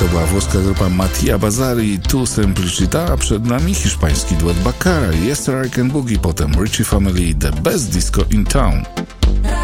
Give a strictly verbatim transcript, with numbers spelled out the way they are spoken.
to była włoska grupa Mattia Bazzari, Tu Semplicità, a przed nami hiszpański duet Baccara, Yesterday Can Boogie, potem Richie Family, The Best Disco in Town.